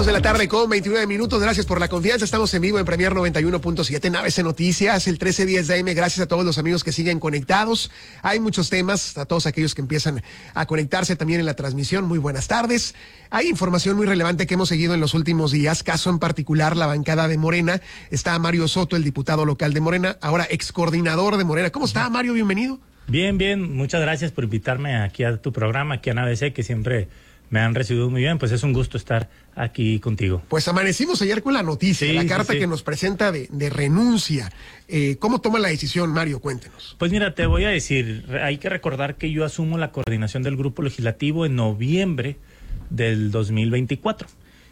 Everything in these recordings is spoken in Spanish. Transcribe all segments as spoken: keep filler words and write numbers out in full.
Dos de la tarde con veintinueve minutos. Gracias por la confianza. Estamos en vivo en Premier noventa y uno punto siete en A B C Noticias, el trece diez de A M. Gracias a todos los amigos que siguen conectados. Hay muchos temas, a todos aquellos que empiezan a conectarse también en la transmisión. Muy buenas tardes. Hay información muy relevante que hemos seguido en los últimos días. Caso en particular, la bancada de Morena. Está Mario Soto, el diputado local de Morena, ahora ex coordinador de Morena. ¿Cómo está, Mario? Bienvenido. Bien, bien. Muchas gracias por invitarme aquí a tu programa, aquí en A B C, que siempre me han recibido muy bien. Pues es un gusto estar aquí contigo. Pues amanecimos ayer con la noticia, sí, la carta sí, sí. que nos presenta de, de renuncia. Eh, ¿Cómo toma la decisión, Mario? Cuéntenos. Pues mira, te voy a decir, hay que recordar que yo asumo la coordinación del Grupo Legislativo en noviembre del dos mil veinticuatro.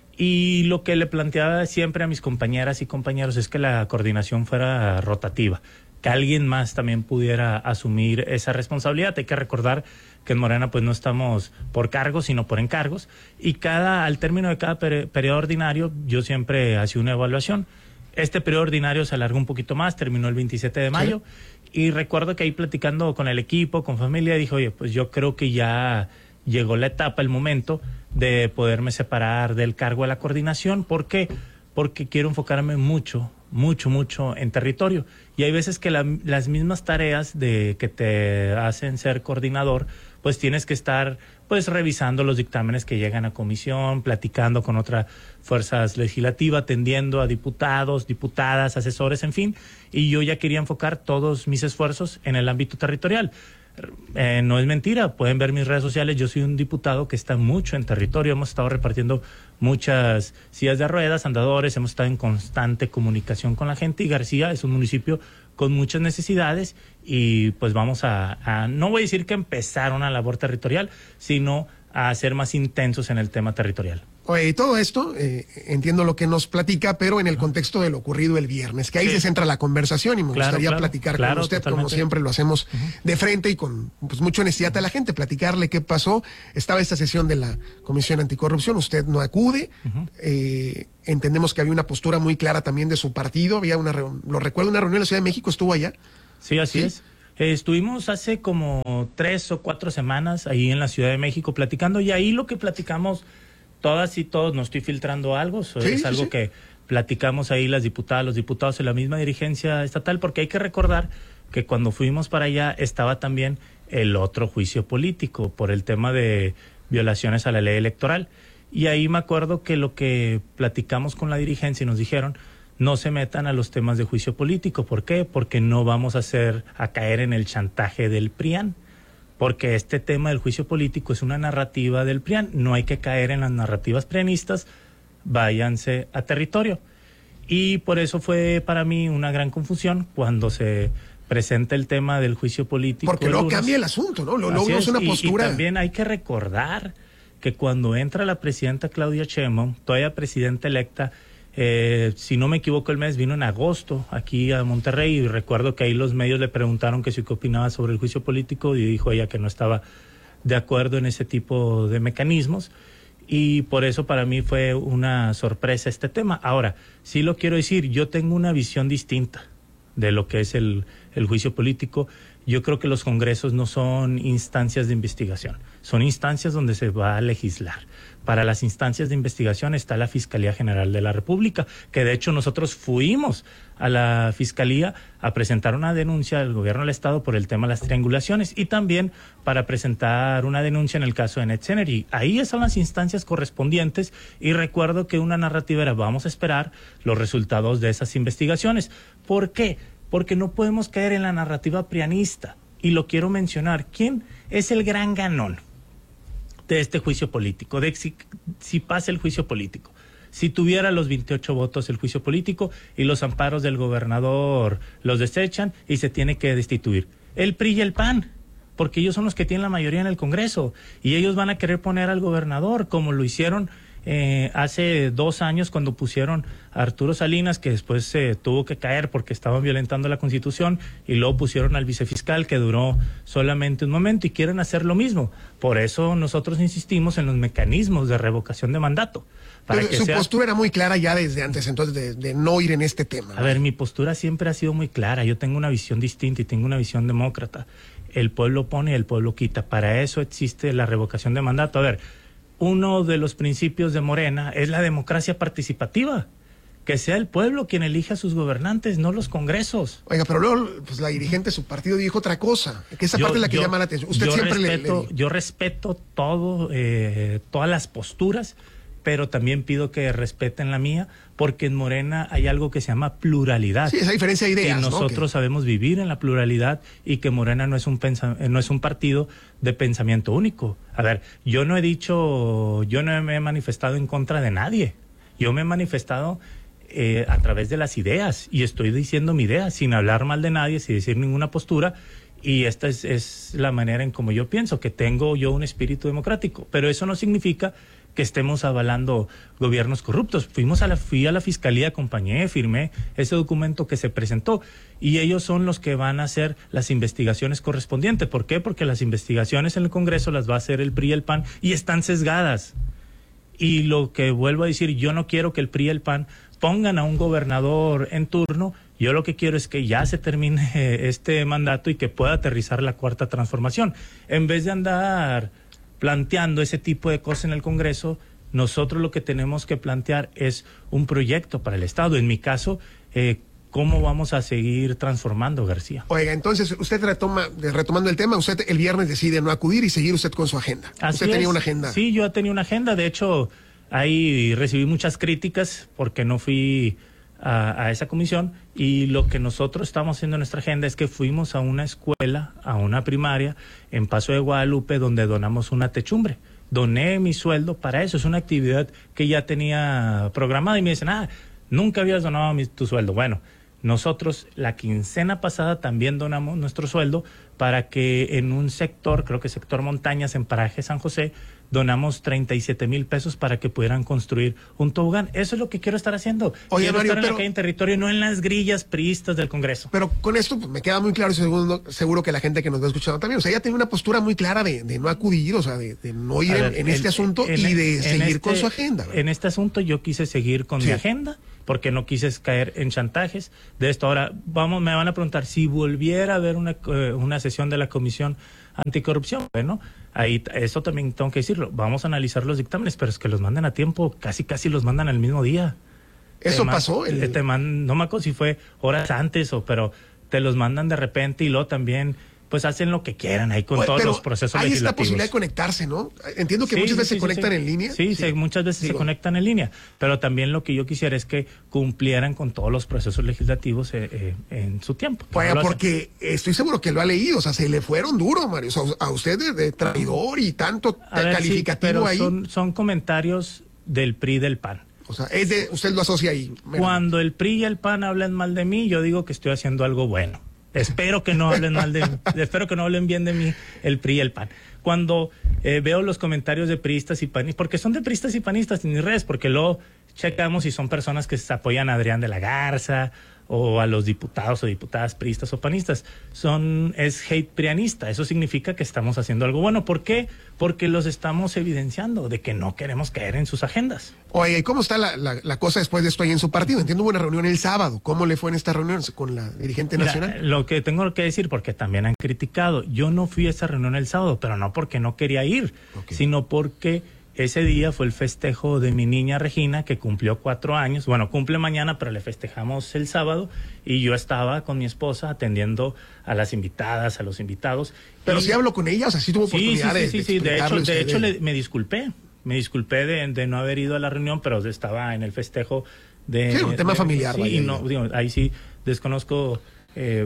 Y lo que le planteaba siempre a mis compañeras y compañeros es que la coordinación fuera rotativa, que alguien más también pudiera asumir esa responsabilidad. Hay que recordar que en Morena pues no estamos por cargos, sino por encargos, y cada al término de cada peri periodo ordinario yo siempre hacía una evaluación. Este periodo ordinario se alargó un poquito más, terminó el veintisiete de mayo, ¿sí? Y recuerdo que ahí platicando con el equipo, con familia, dije, oye, pues yo creo que ya llegó la etapa, el momento de poderme separar del cargo de la coordinación. ¿Por qué? Porque quiero enfocarme mucho, mucho, mucho en territorio. Y hay veces que la, las mismas tareas de que te hacen ser coordinador, pues tienes que estar pues revisando los dictámenes que llegan a comisión, platicando con otras fuerzas legislativas, atendiendo a diputados, diputadas, asesores, en fin. Y yo ya quería enfocar todos mis esfuerzos en el ámbito territorial. Eh, no es mentira, pueden ver mis redes sociales, yo soy un diputado que está mucho en territorio, hemos estado repartiendo muchas sillas de ruedas, andadores, hemos estado en constante comunicación con la gente, y García es un municipio con muchas necesidades y pues vamos a, a no voy a decir que empezar una labor territorial, sino a ser más intensos en el tema territorial. Oye, todo esto, eh, entiendo lo que nos platica, pero en el contexto de lo ocurrido el viernes, que ahí sí. se centra la conversación, y me claro, gustaría claro, platicar claro, con usted, totalmente. Como siempre lo hacemos uh-huh. de frente y con pues mucha honestidad a la gente, platicarle qué pasó. Estaba esta sesión de la Comisión Anticorrupción, usted no acude, uh-huh. eh, entendemos que había una postura muy clara también de su partido, había una, lo recuerdo, una reunión en la Ciudad de México, ¿estuvo allá? Sí, así ¿Sí? es. Eh, estuvimos hace como tres o cuatro semanas ahí en la Ciudad de México platicando, y ahí lo que platicamos todas y todos, no estoy filtrando algo, sí, es sí, algo sí. que platicamos ahí las diputadas, los diputados en la misma dirigencia estatal, porque hay que recordar que cuando fuimos para allá estaba también el otro juicio político por el tema de violaciones a la ley electoral. Y ahí me acuerdo que lo que platicamos con la dirigencia y nos dijeron, no se metan a los temas de juicio político. ¿Por qué? Porque no vamos a hacer, a caer en el chantaje del PRIAN. Porque este tema del juicio político es una narrativa del PRIAN. No hay que caer en las narrativas prianistas. Váyanse a territorio. Y por eso fue para mí una gran confusión cuando se presenta el tema del juicio político. Porque luego cambia el asunto, ¿no? Luego es una postura. Y, y también hay que recordar que cuando entra la presidenta Claudia Sheinbaum, todavía presidenta electa, Eh, si no me equivoco, el mes vino en agosto aquí a Monterrey, y recuerdo que ahí los medios le preguntaron que si qué opinaba sobre el juicio político, y dijo ella que no estaba de acuerdo en ese tipo de mecanismos, y por eso para mí fue una sorpresa este tema. Ahora, sí lo quiero decir, yo tengo una visión distinta de lo que es el, el juicio político. Yo creo que los congresos no son instancias de investigación, son instancias donde se va a legislar. Para las instancias de investigación está la Fiscalía General de la República, que de hecho nosotros fuimos a la Fiscalía a presentar una denuncia al gobierno del Estado por el tema de las triangulaciones, y también para presentar una denuncia en el caso de NetCenergy. Ahí están las instancias correspondientes, y recuerdo que una narrativa era, vamos a esperar los resultados de esas investigaciones. ¿Por qué? Porque no podemos caer en la narrativa prianista, y lo quiero mencionar. ¿Quién es el gran ganón de este juicio político? De si, si pasa el juicio político, si tuviera los veintiocho votos el juicio político y los amparos del gobernador los desechan y se tiene que destituir, el P R I y el P A N, porque ellos son los que tienen la mayoría en el Congreso, y ellos van a querer poner al gobernador, como lo hicieron Eh, hace dos años cuando pusieron a Arturo Salinas, que después se eh, tuvo que caer porque estaban violentando la Constitución, y luego pusieron al vicefiscal, que duró solamente un momento, y quieren hacer lo mismo. Por eso nosotros insistimos en los mecanismos de revocación de mandato. Para Pero que su sea... postura era muy clara ya desde antes, entonces, de, de no ir en este tema. A ver, mi postura siempre ha sido muy clara. Yo tengo una visión distinta y tengo una visión demócrata. El pueblo pone y el pueblo quita. Para eso existe la revocación de mandato. A ver, uno de los principios de Morena es la democracia participativa. Que sea el pueblo quien elija a sus gobernantes, no los congresos. Oiga, pero luego pues, la dirigente de su partido dijo otra cosa, que esa yo, parte es la que yo, llama la atención. Usted yo siempre respeto, le, le... Yo respeto todo, eh, todas las posturas, pero también pido que respeten la mía, porque en Morena hay algo que se llama pluralidad. Sí, esa diferencia de ideas, y nosotros ¿no? Que... sabemos vivir en la pluralidad y que Morena no es un pensa, no es un partido de pensamiento único. A ver, yo no he dicho, yo no me he manifestado en contra de nadie. Yo me he manifestado eh, a través de las ideas y estoy diciendo mi idea sin hablar mal de nadie, sin decir ninguna postura. Y esta es, es la manera en como yo pienso, que tengo yo un espíritu democrático. Pero eso no significa que estemos avalando gobiernos corruptos. Fuimos a la, fui a la fiscalía, acompañé, firmé ese documento que se presentó y ellos son los que van a hacer las investigaciones correspondientes. ¿Por qué? Porque las investigaciones en el Congreso las va a hacer el P R I y el P A N y están sesgadas. Y lo que vuelvo a decir, yo no quiero que el P R I y el P A N pongan a un gobernador en turno. Yo lo que quiero es que ya se termine este mandato y que pueda aterrizar la cuarta transformación. En vez de andar planteando ese tipo de cosas en el Congreso, nosotros lo que tenemos que plantear es un proyecto para el Estado. En mi caso, eh, ¿cómo vamos a seguir transformando, García? Oiga, entonces usted retoma, retomando el tema, usted el viernes decide no acudir y seguir usted con su agenda. Así usted tenía es. una agenda. Sí, yo tenía una agenda. De hecho, ahí recibí muchas críticas porque no fui a, a esa comisión, y lo que nosotros estamos haciendo en nuestra agenda es que fuimos a una escuela, a una primaria en Paso de Guadalupe, donde donamos una techumbre. Doné mi sueldo para eso, es una actividad que ya tenía programada, y me dicen, ah, nunca habías donado mi, tu sueldo. Bueno, nosotros la quincena pasada también donamos nuestro sueldo para que en un sector, creo que sector montañas en Paraje San José, donamos treinta y siete mil pesos para que pudieran construir un tobogán. Eso es lo que quiero estar haciendo. Oye, quiero Mario, estar en pero, la calle en territorio, no en las grillas priistas del Congreso. Pero con esto pues, me queda muy claro y seguro, seguro que la gente que nos va escuchando también. O sea, ella tiene una postura muy clara de, de no acudir, o sea, de, de no ir ver, en, en el, este asunto en, y de seguir este, con su agenda, ¿verdad? En este asunto yo quise seguir con sí. mi agenda, porque no quise caer en chantajes de esto. Ahora, vamos, me van a preguntar, si volviera a haber una, una sesión de la Comisión Anticorrupción, bueno, ahí eso también tengo que decirlo, vamos a analizar los dictámenes, pero es que los mandan a tiempo, casi casi los mandan el mismo día. ¿Eso te pasó? El... Te man, no me acuerdo si fue horas antes, o pero te los mandan de repente y luego también pues hacen lo que quieran ahí con Oye, todos los procesos hay legislativos. Hay esta posibilidad de conectarse, ¿no? Entiendo que sí, muchas veces sí, se conectan sí. en línea. Sí, sí. Se, muchas veces Digo. se conectan en línea, pero también lo que yo quisiera es que cumplieran con todos los procesos legislativos eh, eh, en su tiempo. Oiga, no porque estoy seguro que lo ha leído, o sea, se le fueron duro, Mario, o sea, a usted de, de traidor y tanto ver, calificativo sí, pero ahí. Son, son comentarios del P R I y del P A N. O sea, es de, usted lo asocia ahí. Cuando el P R I y el P A N hablan mal de mí, yo digo que estoy haciendo algo bueno. Espero que no hablen mal de espero que no hablen bien de mí el P R I y el P A N. Cuando eh, veo los comentarios de priistas y panistas, porque son de priistas y panistas en mis redes, porque luego checamos si son personas que se apoyan a Adrián de la Garza o a los diputados o diputadas priistas o panistas. Son, es hate prianista. Eso significa que estamos haciendo algo bueno. ¿Por qué? Porque los estamos evidenciando de que no queremos caer en sus agendas. Oye, ¿y cómo está la, la, la cosa después de esto ahí en su partido? Entiendo, hubo una reunión el sábado. ¿Cómo le fue en esta reunión con la dirigente Mira, nacional? Lo que tengo que decir, porque también han criticado, yo no fui a esa reunión el sábado, pero no porque no quería ir, okay. sino porque ese día fue el festejo de mi niña Regina, que cumplió cuatro años. Bueno, cumple mañana, pero le festejamos el sábado. Y yo estaba con mi esposa atendiendo a las invitadas, a los invitados. Pero y... sí habló con ella, o sea, sí tuvo oportunidad sí, sí, de, sí, de sí, de hecho, de hecho de... le, me disculpé. Me disculpé de, de no haber ido a la reunión, pero estaba en el festejo de... Sí, un tema de, familiar. Sí, vaya, y no, digo, ahí sí desconozco eh,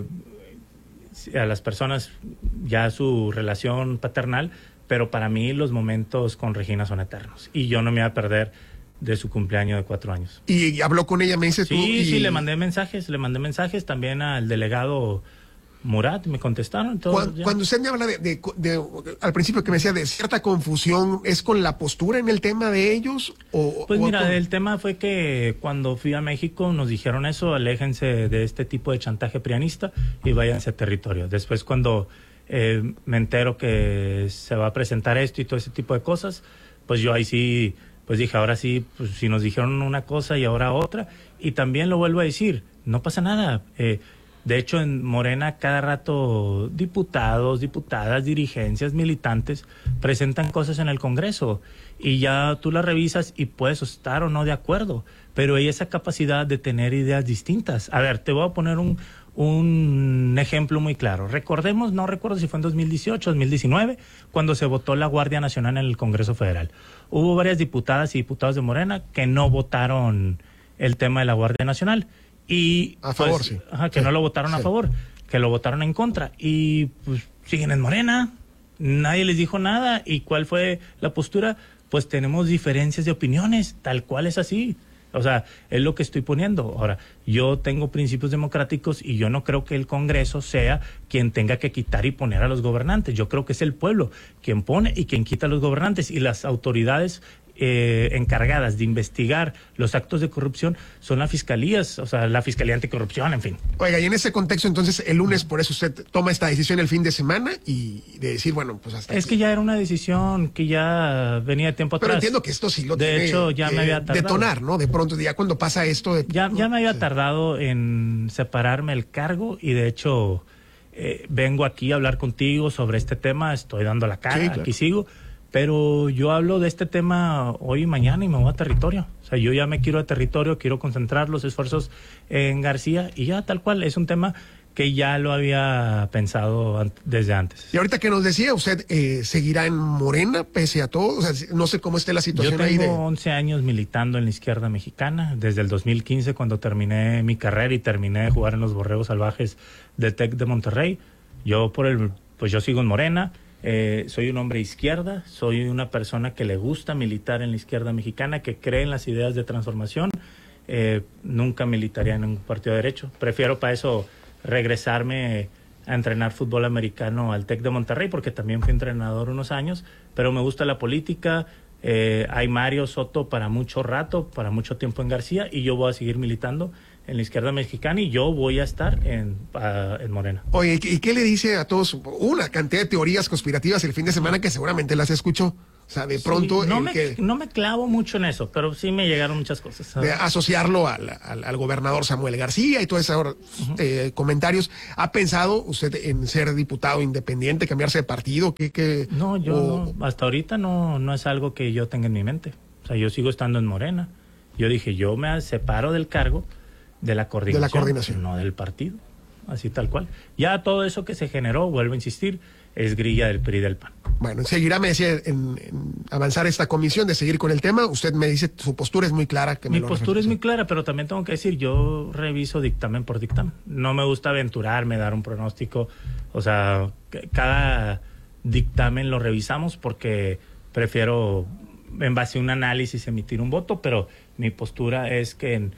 a las personas ya su relación paternal, pero para mí los momentos con Regina son eternos y yo no me voy a perder de su cumpleaños de cuatro años. ¿Y habló con ella, me dices sí, tú? Sí, y... sí, le mandé mensajes, le mandé mensajes también al delegado Murat, me contestaron. Todo, cuando, cuando usted me habla de, de, de, de, al principio que me decía de cierta confusión, ¿es con la postura en el tema de ellos? O, pues o mira, con... el tema fue que cuando fui a México nos dijeron eso, aléjense de este tipo de chantaje prianista y váyanse a territorio. Después cuando eh, me entero que se va a presentar esto y todo ese tipo de cosas, pues yo ahí sí, pues dije, ahora sí, pues si nos dijeron una cosa y ahora otra, y también lo vuelvo a decir, no pasa nada, eh, De hecho, en Morena cada rato diputados, diputadas, dirigencias, militantes presentan cosas en el Congreso y ya tú las revisas y puedes estar o no de acuerdo, pero hay esa capacidad de tener ideas distintas. A ver, te voy a poner un, un ejemplo muy claro. Recordemos, no recuerdo si fue en dos mil dieciocho, dos mil diecinueve, cuando se votó la Guardia Nacional en el Congreso Federal. Hubo varias diputadas y diputados de Morena que no votaron el tema de la Guardia Nacional. Y, a favor, pues, sí. Ajá, que sí. no lo votaron sí. a favor, que lo votaron en contra. Y pues siguen en Morena, nadie les dijo nada. ¿Y cuál fue la postura? Pues tenemos diferencias de opiniones, tal cual es así. O sea, es lo que estoy poniendo. Ahora, yo tengo principios democráticos y yo no creo que el Congreso sea quien tenga que quitar y poner a los gobernantes. Yo creo que es el pueblo quien pone y quien quita a los gobernantes, y las autoridades Eh, encargadas de investigar los actos de corrupción son las fiscalías, o sea, la Fiscalía Anticorrupción, en fin. Oiga, y en ese contexto, entonces, el lunes, por eso usted toma esta decisión el fin de semana y de decir, bueno, pues hasta Es aquí. que ya era una decisión que ya venía de tiempo atrás. Pero entiendo que esto sí lo de tiene hecho, ya que me había tardado. detonar, ¿no? De pronto, ya cuando pasa esto... De, ya, ¿no? ya me había sí. tardado en separarme el cargo y, de hecho, eh, vengo aquí a hablar contigo sobre este tema, estoy dando la cara, Sí, claro. aquí sigo. Pero yo hablo de este tema hoy y mañana y me voy a territorio. O sea, yo ya me quiero a territorio, quiero concentrar los esfuerzos en García y ya tal cual. Es un tema que ya lo había pensado an- desde antes. Y ahorita que nos decía, ¿usted eh, seguirá en Morena pese a todo? O sea, no sé cómo esté la Yo situación tengo ahí de... once años militando en la izquierda mexicana, desde el dos mil quince cuando terminé mi carrera y terminé de jugar en los Borregos Salvajes del TEC de Monterrey. Yo por el, pues yo sigo en Morena. Eh, soy un hombre izquierda, soy una persona que le gusta militar en la izquierda mexicana, que cree en las ideas de transformación. Eh, nunca militaría en un partido de derecho. Prefiero para eso regresarme a entrenar fútbol americano al TEC de Monterrey, porque también fui entrenador unos años, pero me gusta la política. Eh, hay Mario Soto para mucho rato, para mucho tiempo en García, y yo voy a seguir militando en la izquierda mexicana y yo voy a estar en, uh, en Morena. Oye, ¿y qué le dice a todos? Una cantidad de teorías conspirativas el fin de semana que seguramente las escuchó. O sea, de pronto... Sí, no, el me, que, no me clavo mucho en eso, pero sí me llegaron muchas cosas. de asociarlo al, al, al gobernador Samuel García y todos esos uh-huh. eh, comentarios. ¿Ha pensado usted en ser diputado independiente, cambiarse de partido? ¿Qué, qué, no, yo o... no, hasta ahorita no, no es algo que yo tenga en mi mente. O sea, yo sigo estando en Morena. Yo dije, yo me separo del cargo de la coordinación, de la coordinación. no del partido. Así tal cual. Ya todo eso que se generó, vuelvo a insistir, es grilla del P R I y del P A N. Bueno, seguirá, me decía, en, en avanzar esta comisión, de seguir con el tema. Usted me dice, su postura es muy clara. Que Mi me lo postura refiero, es sí. muy clara, pero también tengo que decir, yo reviso dictamen por dictamen. No me gusta aventurarme, dar un pronóstico. O sea, cada dictamen lo revisamos porque prefiero, en base a un análisis, emitir un voto, pero mi postura es que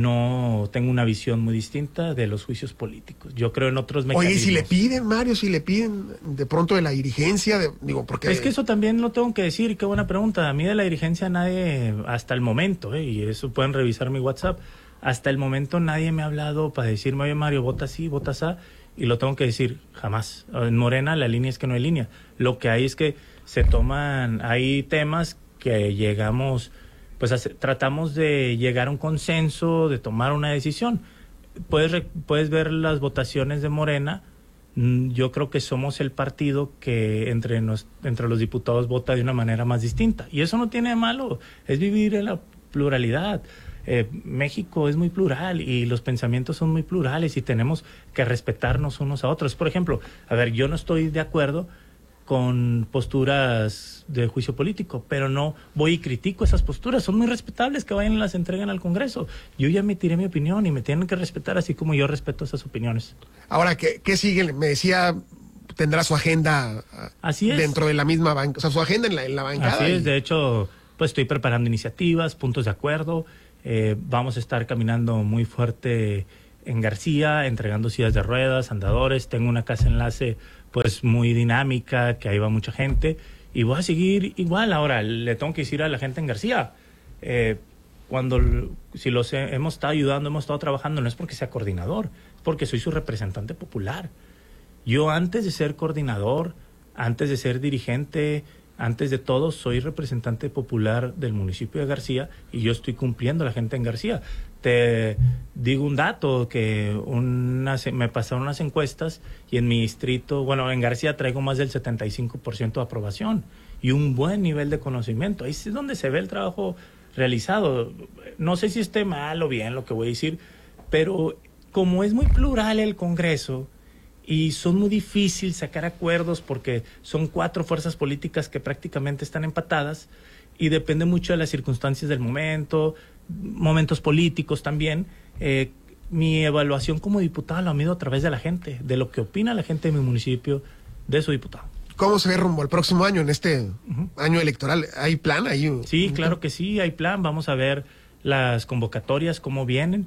no tengo una visión muy distinta de los juicios políticos. Yo creo en otros mecanismos. Oye, si le piden, Mario, si le piden de pronto de la dirigencia, de, digo, porque... Es que eso también lo tengo que decir, qué buena pregunta. A mí de la dirigencia nadie, hasta el momento, eh, y eso pueden revisar mi WhatsApp, hasta el momento nadie me ha hablado para decirme, oye Mario, vota así, vota así, y lo tengo que decir, jamás. En Morena la línea es que no hay línea. Lo que hay es que se toman, hay temas que llegamos... pues hace, tratamos de llegar a un consenso, de tomar una decisión. Puedes, puedes ver las votaciones de Morena. Yo creo que somos el partido que entre, nos, entre los diputados vota de una manera más distinta. Y eso no tiene de malo, es vivir en la pluralidad. Eh, México es muy plural y los pensamientos son muy plurales y tenemos que respetarnos unos a otros. Por ejemplo, a ver, yo no estoy de acuerdo con posturas de juicio político, pero no voy y critico esas posturas, son muy respetables, que vayan y las entreguen al Congreso. Yo ya me tiré mi opinión y me tienen que respetar así como yo respeto esas opiniones. Ahora, ¿qué, qué sigue? Me decía, tendrá su agenda así es. Dentro de la misma banca, o sea, su agenda en la, en la bancada. Así es, y... de hecho, pues estoy preparando iniciativas, puntos de acuerdo, eh, vamos a estar caminando muy fuerte en García, entregando sillas de ruedas, andadores, tengo una casa enlace pues muy dinámica, que ahí va mucha gente, y voy a seguir igual. Ahora, le tengo que decir a la gente en García, eh, cuando, si los he, hemos estado ayudando, hemos estado trabajando, no es porque sea coordinador, es porque soy su representante popular. Yo antes de ser coordinador, antes de ser dirigente, antes de todo, soy representante popular del municipio de García y yo estoy cumpliendo a la gente en García. Te digo un dato, que una, me pasaron unas encuestas y en mi distrito, bueno, en García traigo más del setenta y cinco por ciento de aprobación y un buen nivel de conocimiento. Ahí es donde se ve el trabajo realizado. No sé si esté mal o bien lo que voy a decir, pero como es muy plural el Congreso, y son muy difícil sacar acuerdos porque son cuatro fuerzas políticas que prácticamente están empatadas y depende mucho de las circunstancias del momento, momentos políticos también. Eh, mi evaluación como diputado la mido a través de la gente, de lo que opina la gente de mi municipio de su diputado. ¿Cómo se ve rumbo al próximo año, en este uh-huh. año electoral? ¿Hay plan? ¿Hay un... Sí, claro que sí, hay plan. Vamos a ver las convocatorias, cómo vienen,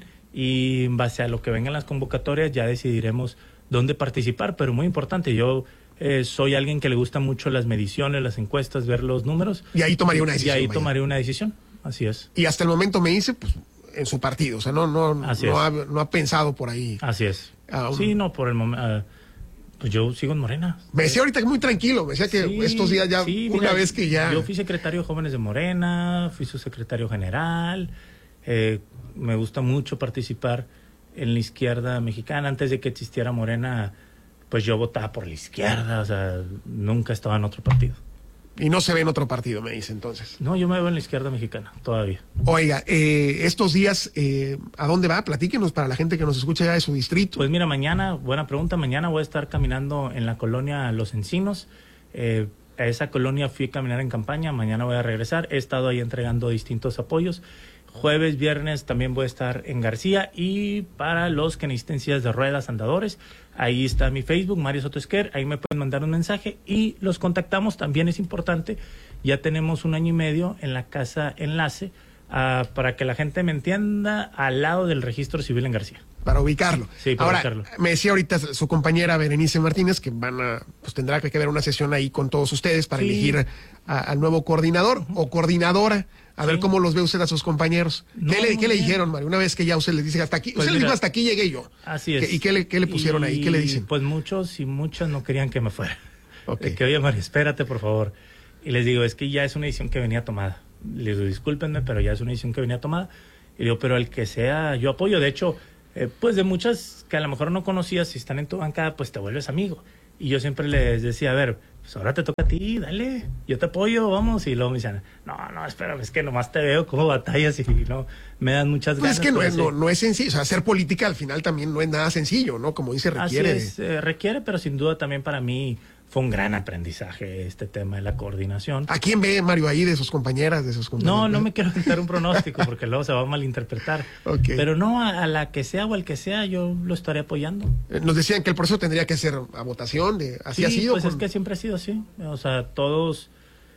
y en base a lo que vengan las convocatorias ya decidiremos dónde participar, pero muy importante, yo eh, soy alguien que le gusta mucho las mediciones, las encuestas, ver los números. Y ahí tomaría una decisión. Y ahí tomaría una decisión, así es. Y hasta el momento me dice, pues, en su partido, o sea, no, no, no, ha, no ha pensado por ahí. Así es. Ah, un... Sí, no, por el momento, uh, pues yo sigo en Morena. Me decía ahorita que muy tranquilo, me decía que sí, estos días ya, sí, una mira, vez que ya... Yo fui secretario de Jóvenes de Morena, fui su secretario general, eh, me gusta mucho participar en la izquierda mexicana. Antes de que existiera Morena, pues yo votaba por la izquierda, o sea, nunca estaba en otro partido. Y no se ve en otro partido, me dice entonces. No, yo me veo en la izquierda mexicana, todavía. Oiga, eh, estos días, eh, ¿a dónde va? Platíquenos para la gente que nos escucha ya de su distrito. Pues mira, mañana, buena pregunta, mañana voy a estar caminando en la colonia Los Encinos. Eh, a esa colonia fui a caminar en campaña, mañana voy a regresar. He estado ahí entregando distintos apoyos. Jueves, viernes también voy a estar en García, y para los que necesiten sillas de ruedas, andadores, ahí está mi Facebook, Mario Soto Esquer, ahí me pueden mandar un mensaje y los contactamos, también es importante. Ya tenemos un año y medio en la casa Enlace, uh, para que la gente me entienda, al lado del registro civil en García. Para ubicarlo. Sí, para Ahora, ubicarlo. Me decía ahorita su compañera Berenice Martínez que van a, pues tendrá que haber una sesión ahí con todos ustedes para sí. elegir al nuevo coordinador uh-huh. o coordinadora. A sí. ver cómo los ve usted a sus compañeros. No, ¿Qué, le, ¿qué le dijeron, Mario? Una vez que ya usted les dice hasta aquí, pues usted mira, le dijo hasta aquí llegué yo. Así es. ¿Y qué le, qué le pusieron y, ahí? ¿Qué le dicen? Pues muchos y muchas no querían que me fuera. Okay. De que, oye, Mario, espérate, por favor. Y les digo, es que ya es una decisión que venía tomada. Les digo, discúlpenme, pero ya es una decisión que venía tomada. Y digo, pero el que sea, yo apoyo. De hecho, eh, pues de muchas que a lo mejor no conocías, si están en tu bancada, pues te vuelves amigo. Y yo siempre les decía, a ver, pues ahora te toca a ti, dale, yo te apoyo, vamos. Y luego me decían, no, no, espérame, es que nomás te veo como batallas y no, me dan muchas pues ganas. Es que no es, no, no es sencillo, o sea, hacer política al final también no es nada sencillo, ¿no? Como dice, requiere. Así es, eh, requiere, pero sin duda también para mí fue un gran aprendizaje este tema de la coordinación. ¿A quién ve, Mario, ahí de sus compañeras, de sus compañeros? No, no me quiero quitar un pronóstico porque luego se va a malinterpretar. Okay. Pero no, a, a la que sea o al que sea, yo lo estaré apoyando. Eh, nos decían que el proceso tendría que ser a votación, de, así sí, ha sido. Pues con... es que siempre ha sido así. O sea, todos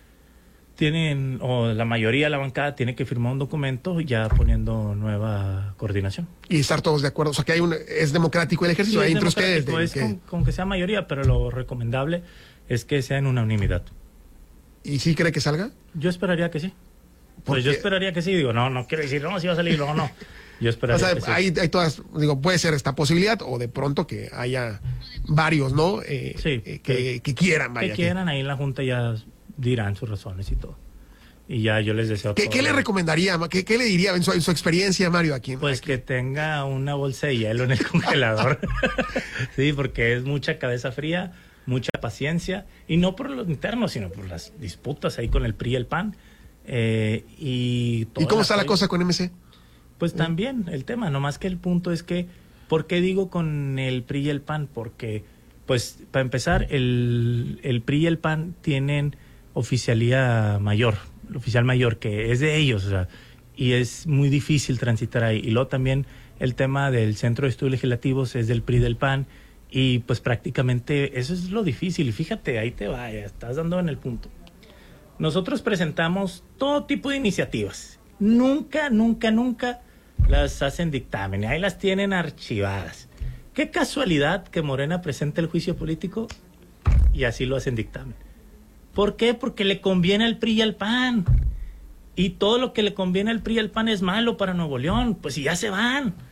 tienen, o la mayoría de la bancada tiene que firmar un documento ya poniendo nueva coordinación. Y estar todos de acuerdo. O sea, que hay un, es democrático el ejercicio, sí, hay entre ustedes. De, es que... Con, con que sea mayoría, pero lo recomendable es que sea en unanimidad. ¿Y sí cree que salga? Yo esperaría que sí. Pues yo esperaría que sí. Digo, no, no quiero decir, no, si va a salir, no, no. Yo esperaría o sea, que sí. hay, hay todas, digo, puede ser esta posibilidad o de pronto que haya varios, ¿no? Eh, sí. Eh, que, que quieran, vaya. Que quieran, que... ahí en la Junta ya dirán sus razones y todo. Y ya yo les deseo ¿Qué, todo. ¿Qué le recomendaría? ¿Qué, qué le diría en su, en su experiencia, Mario, aquí? Pues aquí? que tenga una bolsa de hielo en el congelador. Sí, porque es mucha cabeza fría, mucha paciencia, y no por los internos, sino por las disputas ahí con el P R I y el P A N. Eh, y, ¿Y cómo está apoyo. la cosa con M C? Pues ¿Mm? también el tema, nomás que el punto es que, ¿por qué digo con el P R I y el P A N? Porque, pues, para empezar, el, el P R I y el P A N tienen oficialía mayor, oficial mayor, que es de ellos, o sea, y es muy difícil transitar ahí. Y luego también el tema del Centro de Estudios Legislativos es del P R I y del P A N, y pues prácticamente eso es lo difícil. Y fíjate, ahí te va, ya estás dando en el punto. Nosotros presentamos todo tipo de iniciativas. Nunca, nunca, nunca las hacen dictamen. Ahí las tienen archivadas. Qué casualidad que Morena presente el juicio político y así lo hacen dictamen. ¿Por qué? Porque le conviene al P R I y al P A N. Y todo lo que le conviene al P R I y al P A N es malo para Nuevo León. Pues si ya se van.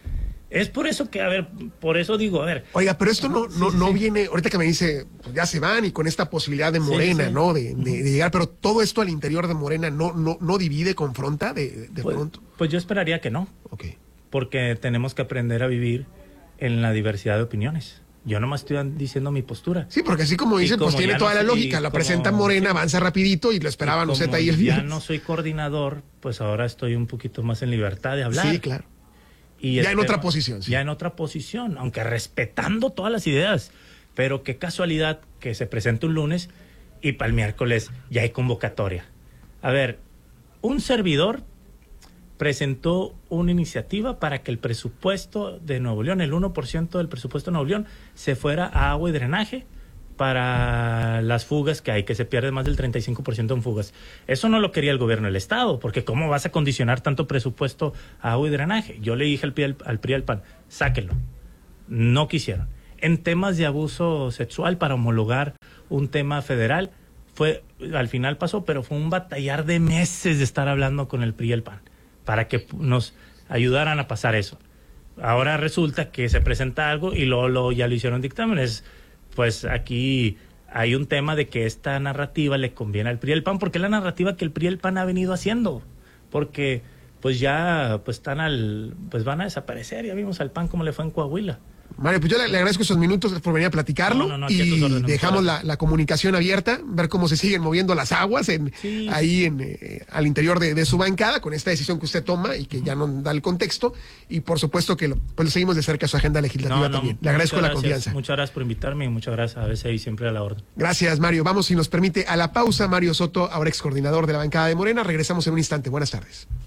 Es por eso que, a ver, por eso digo, a ver. Oiga, pero esto no, no, sí, no sí. viene, ahorita que me dice, pues ya se van y con esta posibilidad de Morena, sí, sí. ¿no? De, de, de llegar, pero todo esto al interior de Morena no, no, no divide, confronta de, de Pues, pronto. pues yo esperaría que no. Ok. Porque tenemos que aprender a vivir en la diversidad de opiniones. Yo nomás estoy diciendo mi postura. Sí, porque así como Y dice, pues como tiene ya toda no la soy- lógica. La como- presenta Morena, avanza rapidito y lo esperaban Y usted como ahí el ya viernes. no soy coordinador, pues ahora estoy un poquito más en libertad de hablar. Sí, claro. Y Ya este en otra tema- posición, sí. Ya en otra posición, aunque respetando todas las ideas. Pero qué casualidad que se presente un lunes y para el miércoles ya hay convocatoria. A ver, un servidor presentó una iniciativa para que el presupuesto de Nuevo León, el uno por ciento del presupuesto de Nuevo León, se fuera a agua y drenaje para las fugas que hay, que se pierde más del treinta y cinco por ciento en fugas. Eso no lo quería el gobierno del Estado, porque ¿cómo vas a condicionar tanto presupuesto a agua y drenaje? Yo le dije al P R I, al P R I al P A N, sáquenlo. No quisieron. En temas de abuso sexual, para homologar un tema federal, fue, al final pasó, pero fue un batallar de meses de estar hablando con el P R I y el P A N para que nos ayudaran a pasar eso. Ahora resulta que se presenta algo y luego, luego ya lo hicieron dictámenes. Pues aquí hay un tema de que esta narrativa le conviene al P R I y al P A N, porque es la narrativa que el P R I y el P A N ha venido haciendo, porque pues ya pues están al pues van a desaparecer. Ya vimos al P A N cómo le fue en Coahuila. Mario, pues yo le, le agradezco esos minutos por venir a platicarlo. No, no, no, aquí a y tus órdenes, dejamos muchas la, gracias. la comunicación abierta, ver cómo se siguen moviendo las aguas en, Sí. ahí en, eh, al interior de, de su bancada con esta decisión que usted toma y que ya no da el contexto. Y por supuesto que lo, pues lo seguimos de cerca su agenda legislativa No, no, también. Le agradezco muchas la gracias, confianza. Muchas gracias por invitarme y muchas gracias a veces y siempre a la orden. Gracias, Mario. Vamos, si nos permite, a la pausa. Mario Soto, ahora ex coordinador de la bancada de Morena. Regresamos en un instante. Buenas tardes.